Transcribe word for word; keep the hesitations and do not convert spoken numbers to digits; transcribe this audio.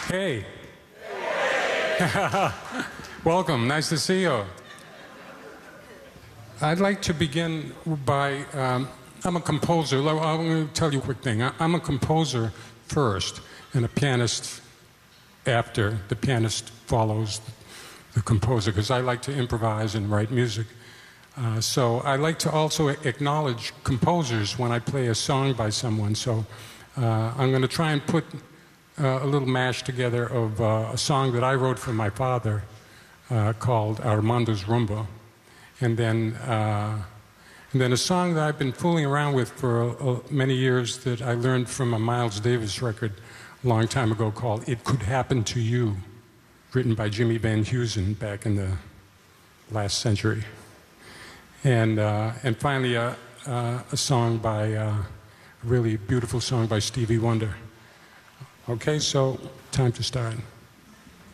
Hey. Welcome. Nice to see you. I'd like to begin by, um, I'm a composer. I'm going to tell you a quick thing. I'm a composer first and a pianist after. The pianist follows the composer because I like to improvise and write music. Uh, so I like to also acknowledge composers when I play a song by someone. So uh, I'm going to try and put uh, a little mash together of uh, a song that I wrote for my father uh, called Armando's Rumba. And then, uh, and then a song that I've been fooling around with for uh, many years that I learned from a Miles Davis record a long time ago called It Could Happen to You, written by Jimmy Van Heusen back in the last century. And, uh, and finally, uh, uh, a song by, uh, a really beautiful song by Stevie Wonder. Okay, so time to start.